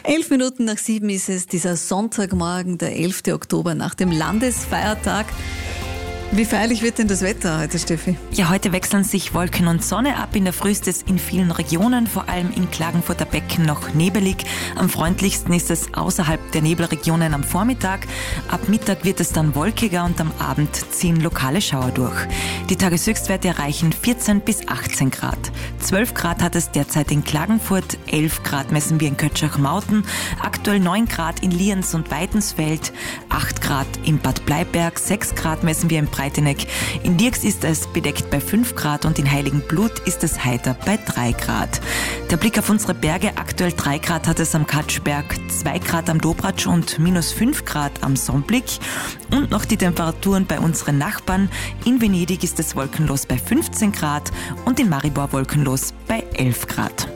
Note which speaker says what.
Speaker 1: 7:11 ist es, dieser Sonntagmorgen, der 11. Oktober nach dem Landesfeiertag. Wie feierlich wird denn das Wetter heute, Steffi?
Speaker 2: Ja, heute wechseln sich Wolken und Sonne ab. In der Früh ist es in vielen Regionen, vor allem in Klagenfurter Becken, noch nebelig. Am freundlichsten ist es außerhalb der Nebelregionen am Vormittag. Ab Mittag wird es dann wolkiger und am Abend ziehen lokale Schauer durch. Die Tageshöchstwerte erreichen 14 bis 18 Grad. 12 Grad hat es derzeit in Klagenfurt, 11 Grad messen wir in Kötschach-Mauten, aktuell 9 Grad in Lienz und Weidensfeld, 8 Grad in Bad Bleiberg, 6 Grad messen wir in Breiteneck. In Dirks ist es bedeckt bei 5 Grad und in Heiligenblut ist es heiter bei 3 Grad. Der Blick auf unsere Berge, aktuell 3 Grad hat es am Katschberg, 2 Grad am Dobratsch und minus 5 Grad am Somblick. Und noch die Temperaturen bei unseren Nachbarn. In Venedig ist es wolkenlos bei 15 Grad und in Maribor wolkenlos bei 11 Grad.